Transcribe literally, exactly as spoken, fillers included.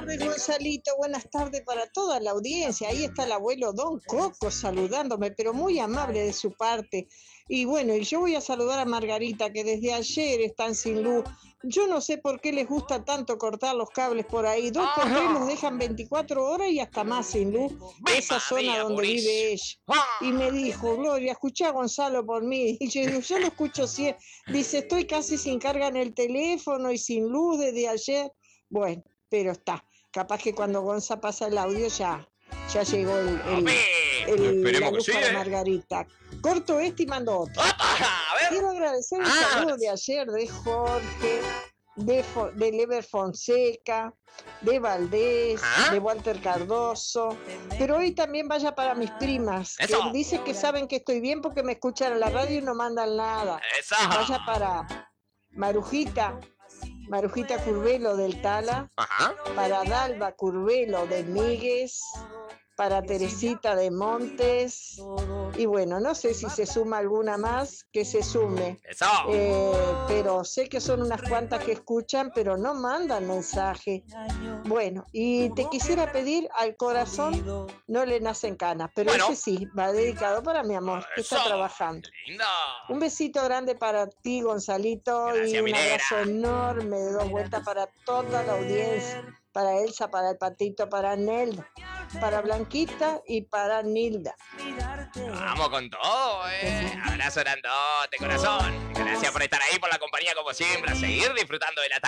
tardes, Gonzalito. Buenas tardes para toda la audiencia. Ahí está el abuelo Don Coco saludándome, pero muy amable de su parte. Y bueno, y yo voy a saludar a Margarita, que desde ayer están sin luz. Yo no sé por qué les gusta tanto cortar los cables por ahí. Dos por tres los dejan veinticuatro horas y hasta más sin luz. Esa zona donde vive ella. Y me dijo, Gloria, escuchá a Gonzalo por mí. Y yo digo, yo lo escucho siempre. Dice, estoy casi sin carga en el teléfono y sin luz desde ayer. Bueno, pero está. Capaz que cuando Gonza pasa el audio ya, ya llegó el, el, el, el la luz para Margarita. Corto este y mando otro. A ver. Quiero agradecer el ah, saludo de ayer de Jorge, de, de Lever Fonseca, de Valdés, ¿Ah? de Walter Cardoso, pero hoy también vaya para mis primas, Eso. que dicen que saben que estoy bien porque me escuchan en la radio y no mandan nada. Eso. Vaya para Marujita, Marujita Curvelo del Tala, Ajá. para Dalva Curvelo de Míguez, para Teresita de Montes, y bueno, no sé si se suma alguna más, que se sume. Eso. Eh, pero sé que son unas cuantas que escuchan, pero no mandan mensaje. Bueno, y te quisiera pedir al corazón, no le nacen canas, pero bueno, ese sí, va dedicado para mi amor, que está trabajando. Lindo. Un besito grande para ti, Gonzalito, Gracias, y un minera. abrazo enorme de dos vueltas para toda la audiencia, para Elsa, para el Patito, para Nelda, para Blanquita y para Nilda. Vamos con todo, eh. Abrazo grandote, corazón. Gracias por estar ahí, por la compañía como siempre, a seguir disfrutando de la tarde.